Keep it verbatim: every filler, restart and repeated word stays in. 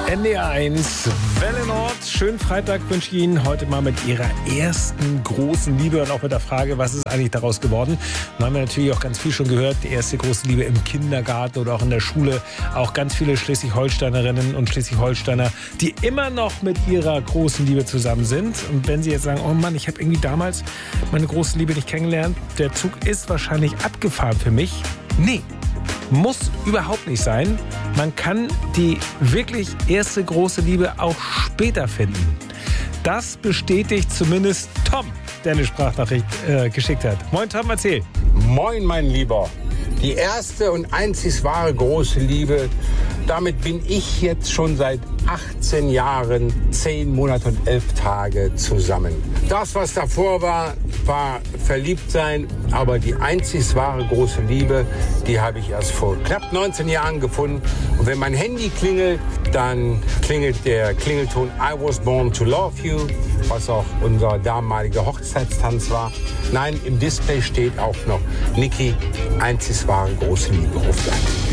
N D R eins, Welle Nord. Schönen Freitag wünsche ich Ihnen heute mal mit Ihrer ersten großen Liebe und auch mit der Frage, was ist eigentlich daraus geworden. Da haben wir natürlich auch ganz viel schon gehört. Die erste große Liebe im Kindergarten oder auch in der Schule. Auch ganz viele Schleswig-Holsteinerinnen und Schleswig-Holsteiner, die immer noch mit ihrer großen Liebe zusammen sind. Und wenn Sie jetzt sagen, oh Mann, ich habe irgendwie damals meine große Liebe nicht kennengelernt, der Zug ist wahrscheinlich abgefahren für mich. Nee. Muss überhaupt nicht sein. Man kann die wirklich erste große Liebe auch später finden. Das bestätigt zumindest Tom, der eine Sprachnachricht äh, geschickt hat. Moin Tom, erzähl. Moin mein Lieber. Die erste und einzig wahre große Liebe, damit bin ich jetzt schon seit achtzehn Jahren, zehn Monate und elf Tage zusammen. Das, was davor war, war Verliebtsein, aber die einzig wahre große Liebe, die habe ich erst vor knapp neunzehn Jahren gefunden. Und wenn mein Handy klingelt, dann klingelt der Klingelton I was born to love you, was auch unser damaliger Hochzeitstanz war. Nein, im Display steht auch noch Niki, einzig wahre große Liebe. Ruf an.